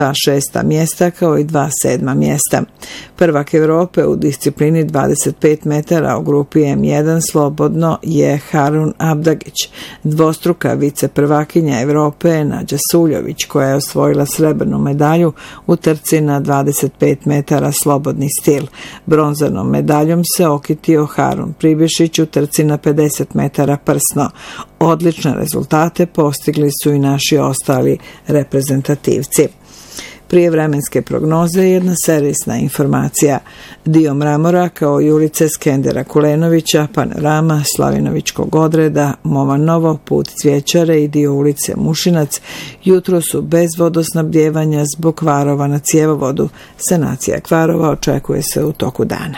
šesta mjesta kao i 2 sedma mjesta. Prvak Europe u disciplini 25 metara u grupi M1 slobodno je Harun Abdagić. Dvostruka viceprvakinja Europe je Nađa Suljović koja je osvojila srebrnu medalju u trci na 25 metara slobodni stil. Bronzanom medaljom se okitio Harun Pribišić u trci na 50 metara prsno. Odlične rezultate postigli su i naši ostali reprezentativci. Prije vremenske prognoze jedna servisna informacija. Dio mramora kao i ulice Skendera Kulenovića, Panorama, Slavinovićkog odreda, Movanovo, Put Cvjećare i dio ulice Mušinac jutro su bez vodosnabdjevanja zbog kvarova na cjevovodu. Sanacija kvarova očekuje se u toku dana.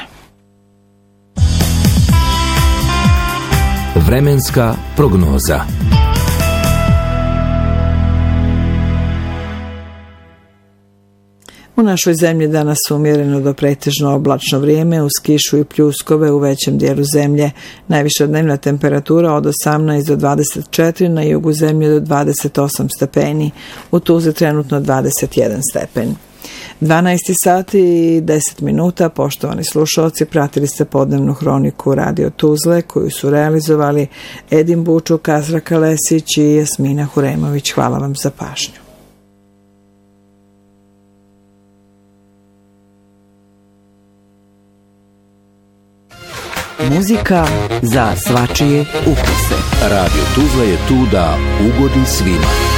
Vremenska prognoza. U našoj zemlji danas umjereno do pretežno oblačno vrijeme uz kišu i pljuskove u većem dijelu zemlje. Najviša dnevna temperatura od 18 do 24, na jugu zemlje do 28 stepeni. U Tuzli trenutno 21 stepen. 12 sati i 10 minuta, poštovani slušalci, pratili ste podnevnu hroniku Radio Tuzle koju su realizovali Edin Bučuk, Azra Kalesić i Jasmina Huremović. Hvala vam za pažnju. Muzika za svačije ukuse. Radio Tuzla je tu da ugodi svima.